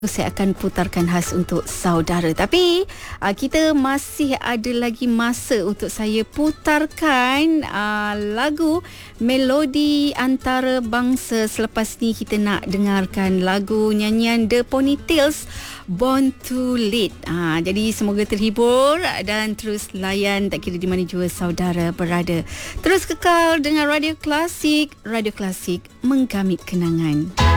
Saya akan putarkan khas untuk saudara. Tapi kita masih ada lagi masa untuk saya putarkan lagu melodi antarabangsa. Selepas ni kita nak dengarkan lagu nyanyian The Ponytails, Born to Lead. Jadi semoga terhibur dan terus layan tak kira di mana jua saudara berada. Terus kekal dengan Radio Klasik. Radio Klasik menggamit kenangan.